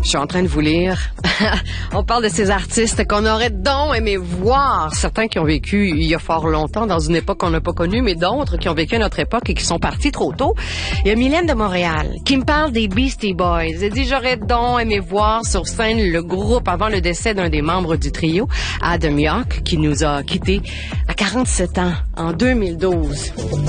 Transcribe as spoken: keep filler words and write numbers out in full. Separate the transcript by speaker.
Speaker 1: Je suis en train de vous lire. On parle de ces artistes qu'on aurait donc aimé voir. Certains qui ont vécu il y a fort longtemps, dans une époque qu'on n'a pas connue, mais d'autres qui ont vécu à notre époque et qui sont partis trop tôt. Il y a Mylène de Montréal qui me parle des Beastie Boys. Elle dit, j'aurais donc aimé voir sur scène le groupe avant le décès d'un des membres du trio, Adam Yauch, qui nous a quittés à quarante-sept ans en deux mille douze.